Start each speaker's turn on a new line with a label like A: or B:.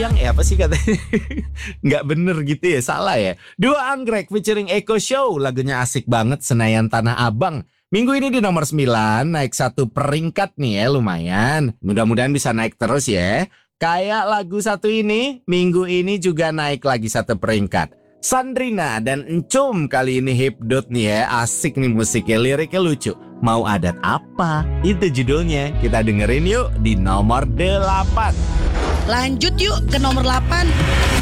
A: Yang apa sih katanya? Nggak bener gitu ya, salah ya. Dua Anggrek featuring Eko Show, lagunya asik banget, Senayan Tanah Abang. Minggu ini di nomor 9, naik 1 peringkat nih ya, lumayan. Mudah-mudahan bisa naik terus ya. Kayak lagu satu ini, minggu ini juga naik lagi 1 peringkat. Sandrina dan Encum kali ini hipdot nih ya, asik nih musiknya, liriknya lucu. Mau adat apa? Itu judulnya, kita dengerin yuk di nomor 8.
B: Lanjut yuk ke nomor 8.